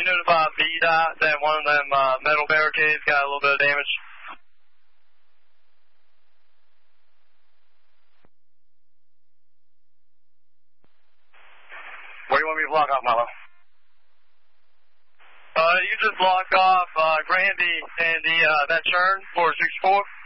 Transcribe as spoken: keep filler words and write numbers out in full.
we notified B DOT that one of them uh, metal barricades got a little bit of damage? Where do you want me to block off, Milo? Uh, you just blocked off uh, Granby and the uh, that churn, four sixty-four.